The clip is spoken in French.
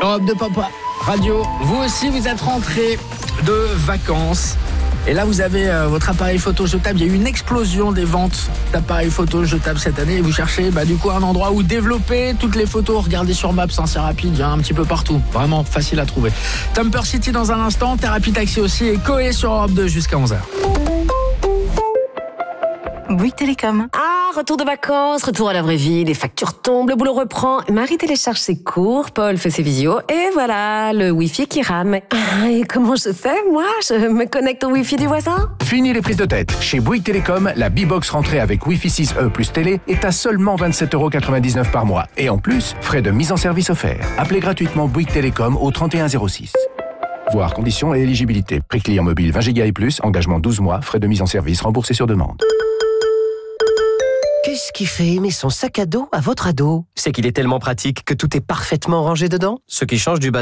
Europe de Papa Radio, vous aussi vous êtes rentrés de vacances. Et là vous avez votre appareil photo jetable. Il y a eu une explosion des ventes d'appareils photo jetables cette année. Et vous cherchez du coup un endroit où développer toutes les photos. Regardez sur Maps, c'est rapide, il y en a un petit peu partout. Vraiment facile à trouver. Tumper City dans un instant, Thérapie Taxi aussi et Coé sur Europe 2 jusqu'à 11h. Bouygues Télécom. Ah, retour de vacances, retour à la vraie vie, les factures tombent, le boulot reprend. Marie télécharge ses cours, Paul fait ses visios, et voilà, le Wi-Fi qui rame. Ah, et comment je fais, moi? Je me connecte au Wi-Fi du voisin? Fini les prises de tête. Chez Bouygues Télécom, la B-Box rentrée avec Wi-Fi 6E plus télé est à seulement 27,99€ par mois. Et en plus, frais de mise en service offerts. Appelez gratuitement Bouygues Télécom au 3106. Voir conditions et éligibilité. Prix client mobile 20 Go et plus, engagement 12 mois, frais de mise en service remboursés sur demande. Qu'est-ce qui fait aimer son sac à dos à votre ado? C'est qu'il est tellement pratique que tout est parfaitement rangé dedans. Ce qui change du